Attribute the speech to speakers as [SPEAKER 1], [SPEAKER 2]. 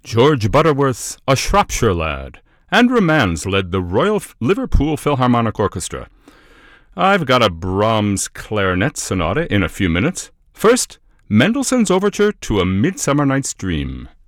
[SPEAKER 1] George Butterworth's A Shropshire Lad. Andrew Manns led the Royal Liverpool Philharmonic Orchestra. I've got a Brahms clarinet sonata in a few minutes. First, Mendelssohn's Overture to A Midsummer Night's Dream.